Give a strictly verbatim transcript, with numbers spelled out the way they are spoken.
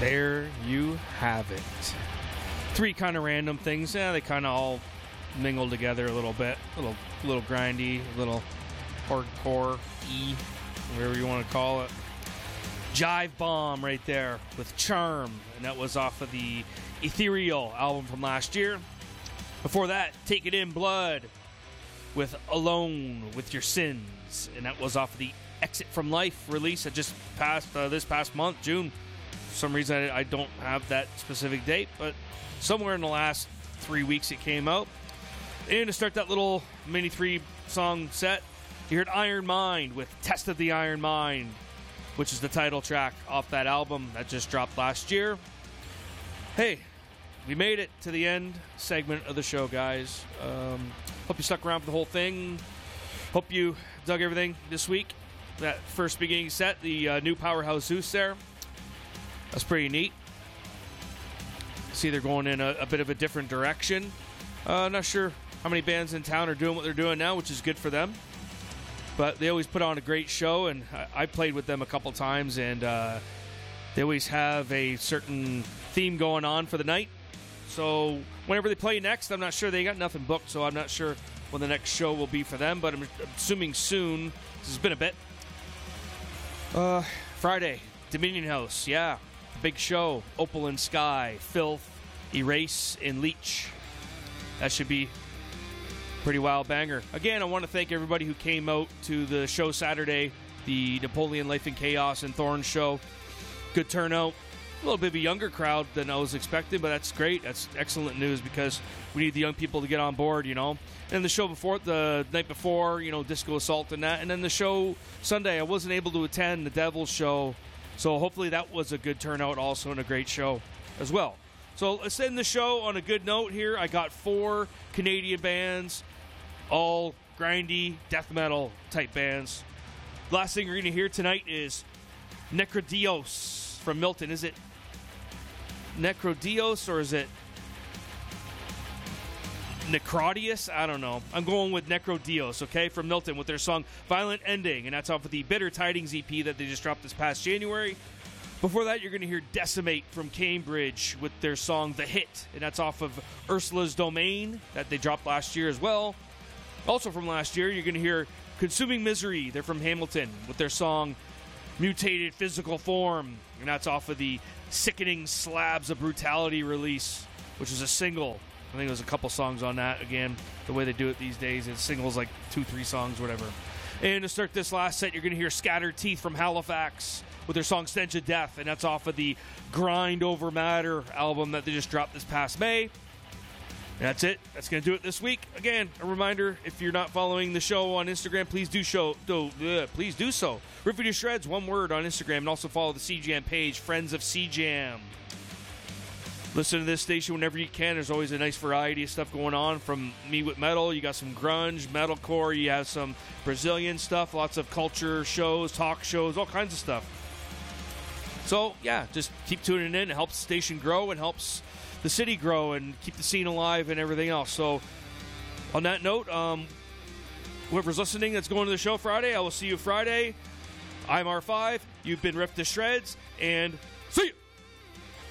There you have it. Three kind of random things. Yeah, they kind of all mingle together a little bit. A little, little grindy, a little hardcore, E, whatever you want to call it. Jive Bomb right there with Charm, and that was off of the Ethereal album from last year. Before that, Take It In Blood with Alone With Your Sins, and that was off of the Exit From Life release that just passed uh, this past month, June. For some reason, I, I don't have that specific date, but somewhere in the last three weeks it came out. And to start that little mini three-song set, you heard Iron Mind with Test of the Iron Mind, which is the title track off that album that just dropped last year. Hey, we made it to the end segment of the show, guys. Um, hope you stuck around for the whole thing. Hope you dug everything this week. That first beginning set, the uh, new Powerhouse Zeus there. That's pretty neat. See, they're going in a, a bit of a different direction. Uh, not sure how many bands in town are doing what they're doing now, which is good for them. But they always put on a great show, and I, I played with them a couple times, and uh, they always have a certain theme going on for the night. So whenever they play next, I'm not sure. They got nothing booked, so I'm not sure when the next show will be for them, but I'm assuming soon. This has been a bit. Uh, Friday, Dominion House, yeah. Big show. Opal and Sky, Filth, Erase, and Leech. That should be pretty wild banger. Again, I want to thank everybody who came out to the show Saturday, the Napoleon Life and Chaos and Thorns show. Good turnout. A little bit of a younger crowd than I was expecting, but that's great. That's excellent news because we need the young people to get on board, you know. And the show before, the night before, you know, Disco Assault and that. And then the show Sunday, I wasn't able to attend the Devil's show. So hopefully that was a good turnout also and a great show as well. So let's end the show on a good note here. I got four Canadian bands, all grindy, death metal type bands. Last thing you're going to hear tonight is Necrodios from Milton. Is it Necrodios or is it Necrodius? I don't know. I'm going with Necrodios, okay, from Milton with their song Violent Ending, and that's off of the Bitter Tidings E P that they just dropped this past January. Before that, you're going to hear Decimate from Cambridge with their song The Hit, and that's off of Ursula's Domain that they dropped last year as well. Also from last year, you're going to hear Consuming Misery. They're from Hamilton with their song Mutated Physical Form, and that's off of the Sickening Slabs of Brutality release, which is a single. I think there's a couple songs on that. Again, the way they do it these days, it's singles like two, three songs, whatever. And to start this last set, you're going to hear Scattered Teeth from Halifax with their song Stench of Death, and that's off of the Grind Over Matter album that they just dropped this past May. And that's it. That's going to do it this week. Again, a reminder, if you're not following the show on Instagram, please do show. Do, uh, please do so. Rip Me to Shreds, one word on Instagram, and also follow the C Jam page, Friends of C Jam. Listen to this station whenever you can. There's always a nice variety of stuff going on. From Me With Metal, you got some grunge, metalcore, you have some Brazilian stuff, lots of culture shows, talk shows, all kinds of stuff. So, yeah, just keep tuning in. It helps the station grow and helps the city grow and keep the scene alive and everything else. So, on that note, um, whoever's listening that's going to the show Friday, I will see you Friday. I'm R five. You've been ripped to shreds, and see you.